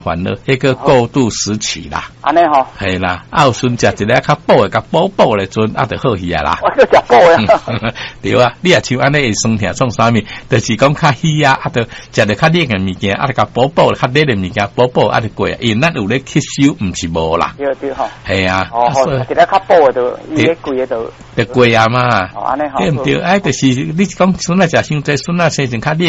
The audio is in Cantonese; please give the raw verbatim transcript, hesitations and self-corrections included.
烦恼，迄个过渡时期啦。 安尼吼， 系啦，啊有孙食一个较补的，甲补补咧阵，啊就好去啊啦。 我个食补呀。 对啊，你也像安尼会酸痛创啥物，就是讲较虚啊，啊就食着较冷的物件，啊就甲补补较冷的物件，补补啊就过啊，因咱有咧吸收，毋是无啦。 对对吼。 系啊。 哦，好，一个较补的就伊咧贵的就。 就过啊嘛。 哦，安尼好。 对毋对？哎，就是你讲孙仔食伤济，孙仔生成较冷